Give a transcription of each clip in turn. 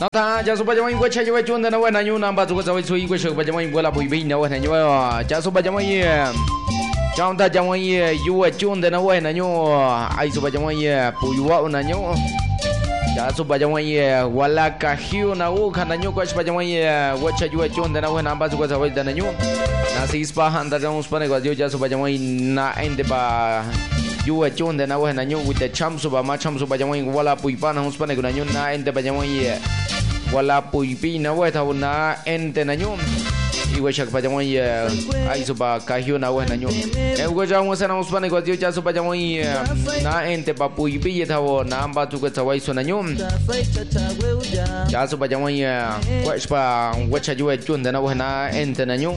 ta ja su ba jama ingwe cha jwe chunda na wana nyu namba tu ko zawai su ingwe shok ba jama ingwe la bui bi na wana nyu ja su ba jama ye chong ta jama ye yu chunda na wana nyu ai su ba jama ye pu yu wa na nyu ja su ba jama ye wala ka hiu na u kana nyu ko ba jama ye wa cha jwe chunda na wana namba tu ko zawai da na nyu na si spa handa jama spane ko ja su ba jama na ende ba yu chunda na wana nyu with the cham su ba ma cham su ba jama wala pui pa na spane ko na nyu na ende ba jama ye wala pui pi na wa thau na ente na nyu iwa shak pa jamoi ai su ba ka hiu na wa na nyu e go ja mo sa na uspane ko tiu cha su pa jamoi na ente pa pui pi ye thau na ba tu ko thawai su na nyu cha su pa jamoi ko spa wa cha ju chun da na wa na ente na nyu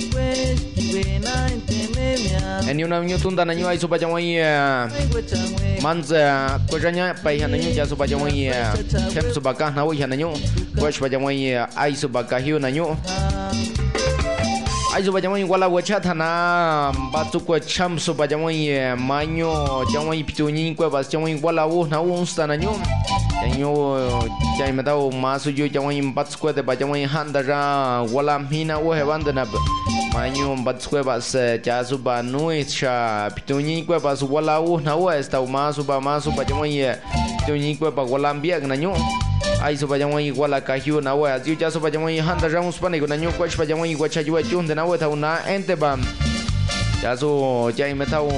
en yu na nyu tun da na nyu ai su pa jamoi manza ko janya pai ha na nyu cha su pa jamoi kem su ba ka na wa ha na nyu ko spa jamoi ai su ba ka hiu na nyu ai su ba jamoi wala wa cha thana ba tu ko cham su ba jamoi manyo jamoi pitu ni ko ba jamoi wala wo na wo sta na nyu nyu chai ma dau ma su ju jamoi bat ko de ba jamoi han da ra wala mina wo he ban da na manyo bat ko ba se cha su ba nu cha pitu ni ko ba su wala wo na wo sta ma su ba jamoi pitu ni ko ba wala biak na nyu ai su ba jamoi wala ka hiu na wa tiu cha su ba jamoi han da ra us pa ne ko na nyu ko ba jamoi ko cha ju chun de na wa thau na ente ba cha su chai me thau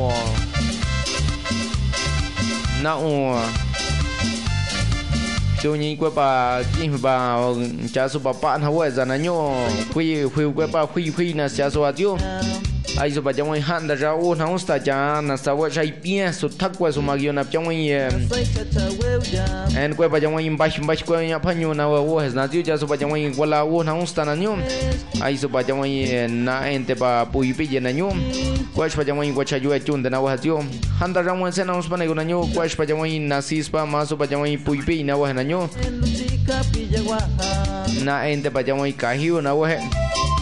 na u tu ni ko ba ki ba cha su ba pa na wa za na nyu khui ko ba khui na cha su a tiu ai su ba jamoi han da ra u na us ta cha na sa wa chai pia su thak wa su ma gyo na jamoi en ko ba jamoi bash ko nya phanyu na wa hes na tiu cha su ba jamoi wala u na us ta na nyu ai su ba jamoi na ente ba pui pi ye na nyu ko ba jamoi ko cha ju chun de na wa tiu han da ra mo se na us pa ne ko na nyu ko ba jamoi na sis pa ma su ba jamoi pui pi na wa na nyu na ente ba jamoi ka hiu na wa